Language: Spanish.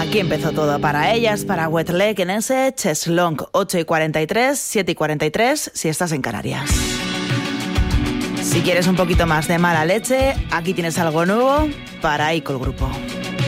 Aquí empezó todo para ellas, para Wet Leg en ese Cheslong, 8:43, 7:43, si estás en Canarias. Si quieres un poquito más de mala leche, aquí tienes algo nuevo para Ico el grupo.